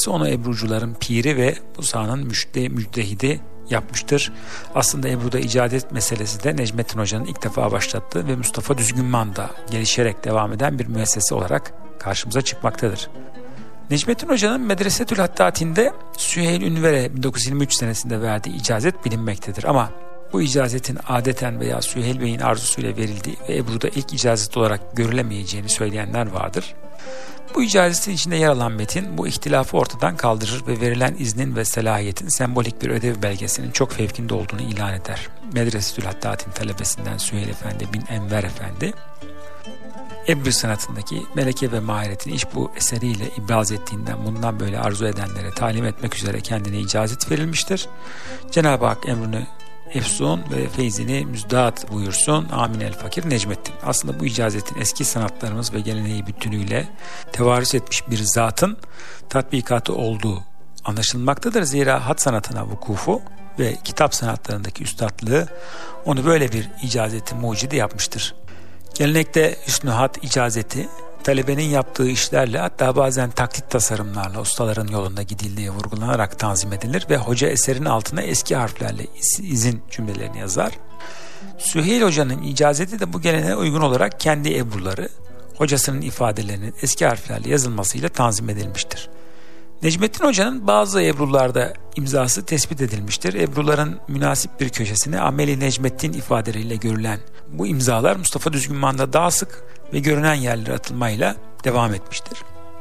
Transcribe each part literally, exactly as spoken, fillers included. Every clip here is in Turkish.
babası onu Ebrucuların piri ve bu sahanın müşte, müctehidi yapmıştır. Aslında Ebru'da icadet meselesi de Necmettin Hoca'nın ilk defa başlattığı ve Mustafa Düzgünman'da gelişerek devam eden bir müessese olarak karşımıza çıkmaktadır. Necmettin Hoca'nın Medresetül Hattatin'de Süheyl Ünver'e bin dokuz yüz yirmi üç senesinde verdiği icazet bilinmektedir. Ama bu icazetin adeten veya Süheyl Bey'in arzusuyla verildiği ve Ebru'da ilk icazet olarak görülemeyeceğini söyleyenler vardır. Bu icazetin içinde yer alan metin bu ihtilafı ortadan kaldırır ve verilen iznin ve selahiyetin sembolik bir ödev belgesinin çok fevkinde olduğunu ilan eder. Medresetül Hattatin talebesinden Süheyl Efendi bin Enver Efendi, Ebru sanatındaki meleke ve maharetini iş bu eseriyle ibraz ettiğinden bundan böyle arzu edenlere talim etmek üzere kendine icazet verilmiştir. Cenab-ı Hak emrünü efsun ve feyzini müzdat buyursun. Amin el fakir Necmettin. Aslında bu icazetin eski sanatlarımız ve geleneği bütünüyle tevarüs etmiş bir zatın tatbikatı olduğu anlaşılmaktadır. Zira hat sanatına vukufu ve kitap sanatlarındaki üstadlığı onu böyle bir icazeti mucidi yapmıştır. Gelenekte hüsnü hat icazeti talebenin yaptığı işlerle, hatta bazen taklit tasarımlarla ustaların yolunda gidildiği vurgulanarak tanzim edilir ve hoca eserin altına eski harflerle izin cümlelerini yazar. Süheyl Hoca'nın icazeti de bu geleneğe uygun olarak kendi ebruları, hocasının ifadelerinin eski harflerle yazılmasıyla tanzim edilmiştir. Necmettin Hoca'nın bazı ebrularda imzası tespit edilmiştir. Ebruların münasip bir köşesine Ameli Necmettin ifadeleriyle görülen bu imzalar Mustafa Düzgünman'da daha sık ve görünen yerlere atılmayla devam etmiştir.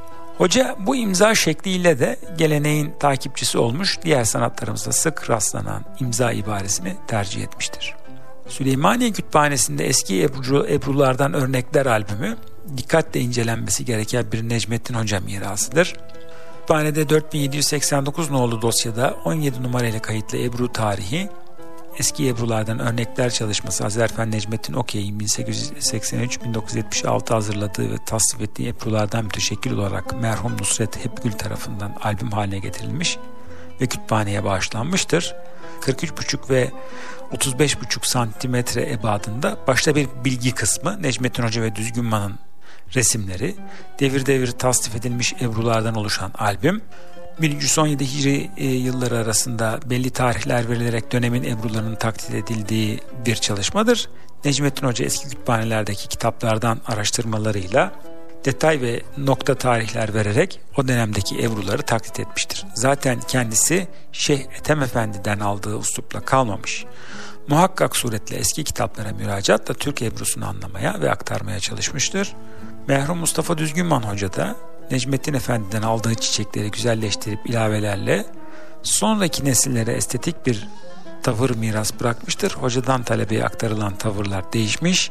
Hoca bu imza şekliyle de geleneğin takipçisi olmuş, diğer sanatlarımızda sık rastlanan imza ibaresini tercih etmiştir. Süleymaniye Kütüphanesi'nde eski ebru, ebrulardan örnekler albümü dikkatle incelenmesi gereken bir Necmettin Hoca mirasıdır. Kütüphanede dört bin yedi yüz seksen dokuz nolu dosyada on yedi numarayla kayıtlı Ebru tarihi, eski Ebrulardan örnekler çalışması Azerfen Necmettin Okey'in bin sekiz yüz seksen üç bin dokuz yüz yetmiş altı hazırladığı ve tasnif ettiği Ebrulardan müteşekkil olarak merhum Nusret Hepgül tarafından albüm haline getirilmiş ve kütüphaneye bağışlanmıştır. kırk üç buçuk ve otuz beş buçuk santimetre ebadında başta bir bilgi kısmı Necmettin Hoca ve Düzgünman'ın resimleri, devir devir tasnif edilmiş ebrulardan oluşan albüm, bin üç yüz on yedi Hicri e, yılları arasında belli tarihler verilerek dönemin ebrularının taklit edildiği bir çalışmadır. Necmettin Hoca eski kütüphanelerdeki kitaplardan araştırmalarıyla detay ve nokta tarihler vererek o dönemdeki ebruları taklit etmiştir. Zaten kendisi Şeyh Ethem Efendi'den aldığı uslupla kalmamış. Muhakkak suretle eski kitaplara müracaatla Türk ebrusunu anlamaya ve aktarmaya çalışmıştır. Merhum Mustafa Düzgünman Hoca da Necmettin Efendi'den aldığı çiçekleri güzelleştirip ilavelerle sonraki nesillere estetik bir tavır miras bırakmıştır. Hocadan talebeye aktarılan tavırlar değişmiş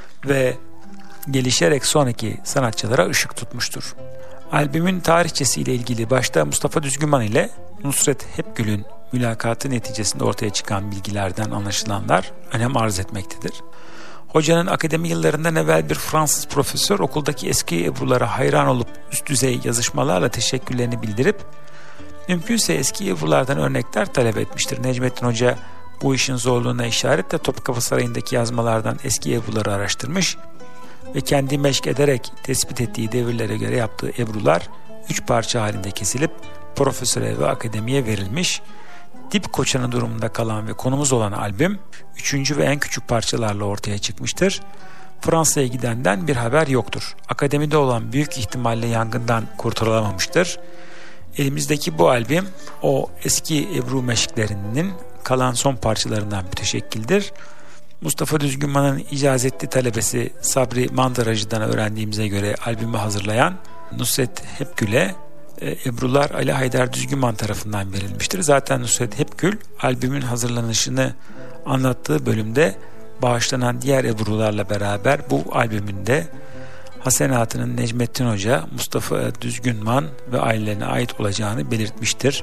ve gelişerek sonraki sanatçılara ışık tutmuştur. Albümün tarihçesiyle ilgili başta Mustafa Düzgünman ile Nusret Hepgül'ün mülakatı neticesinde ortaya çıkan bilgilerden anlaşılanlar önem arz etmektedir. Hocanın akademi yıllarından evvel bir Fransız profesör okuldaki eski ebrulara hayran olup üst düzey yazışmalarla teşekkürlerini bildirip mümkünse eski ebrulardan örnekler talep etmiştir. Necmettin Hoca bu işin zorluğuna işaretle Topkapı Sarayı'ndaki yazmalardan eski ebruları araştırmış ve kendi meşk ederek tespit ettiği devirlere göre yaptığı ebrular üç parça halinde kesilip profesöre ve akademiye verilmiş. Dip koçanı durumunda kalan ve konumuz olan albüm üçüncü ve en küçük parçalarla ortaya çıkmıştır. Fransa'ya gidenden bir haber yoktur. Akademide olan büyük ihtimalle yangından kurtulamamıştır. Elimizdeki bu albüm o eski ebru meşklerinin kalan son parçalarından müteşekkildir. Mustafa Düzgünman'ın icazetli talebesi Sabri Mandıracı'dan öğrendiğimize göre albümü hazırlayan Nusret Hepgül'e Ebrular Ali Haydar Düzgünman tarafından verilmiştir. Zaten Nusret Hepgül albümün hazırlanışını anlattığı bölümde bağışlanan diğer ebrularla beraber bu albümünde hasenatının Necmettin Hoca, Mustafa Düzgünman ve ailelerine ait olacağını belirtmiştir.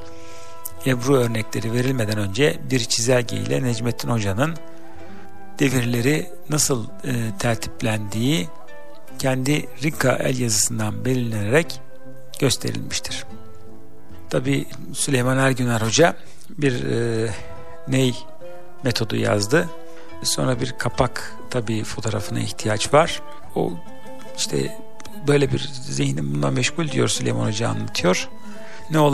Ebru örnekleri verilmeden önce bir çizelge ile Necmettin Hoca'nın devirleri nasıl e, tertiplendiği kendi Rika el yazısından belirlenerek gösterilmiştir. Tabi Süleyman Ergüner Hoca bir e, ney metodu yazdı. Sonra bir kapak tabi fotoğrafına ihtiyaç var. O işte böyle bir zihnim bundan meşgul diyor Süleyman Hoca anlatıyor. Ne olur